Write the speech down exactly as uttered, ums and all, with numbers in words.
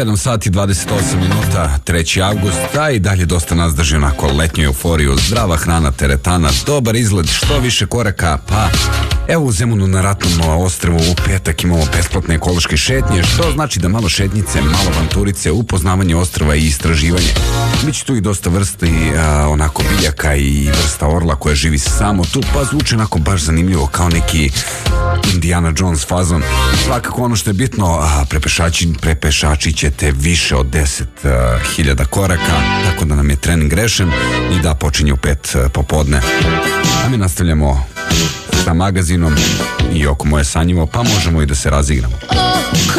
sedam sati dvadeset osam minuta, treći avgust, a i dalje dosta nas drži onako letnju euforiju, zdrava hrana, teretana, dobar izgled, što više koraka, pa evo u Zemunu na Ratnom ostrvu u petak imamo besplatne ekološke šetnje, što znači da malo šetnjice, malo avanturice, upoznavanje ostrva i istraživanje. Biće tu i dosta vrsta i a, onako biljaka i vrsta orla koja živi samo tu, pa zvuči onako baš zanimljivo kao neki Indiana Jones fazon. Svakako ono što je bitno, a, prepešači, prepešači ćete više od deset hiljada koraka, tako da nam je trening rešen i da počinje u pet popodne. A mi nastavljamo sa magazinom i oko moje sanjivo, pa možemo i da se razigramo.